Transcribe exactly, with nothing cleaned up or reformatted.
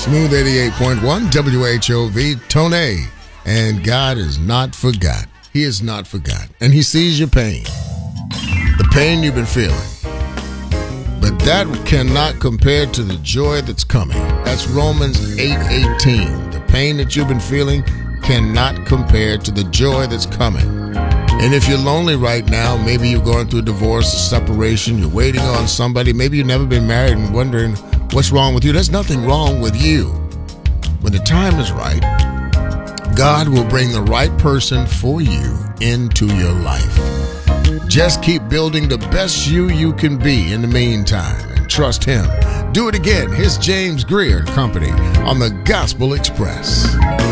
Smooth eighty-eight point one W H O V, Tone. And God is not forgot. He is not forgot. And he sees your pain. The pain you've been feeling. But that cannot compare to the joy that's coming. That's Romans eight eighteen. The pain that you've been feeling cannot compare to the joy that's coming. And if you're lonely right now, maybe you're going through a divorce, a separation, you're waiting on somebody, maybe you've never been married and wondering what's wrong with you. There's nothing wrong with you. When the time is right, God will bring the right person for you into your life. Just keep building the best you you can be in the meantime and trust him. Do it again. Here's James Greer and Company on the Gospel Express.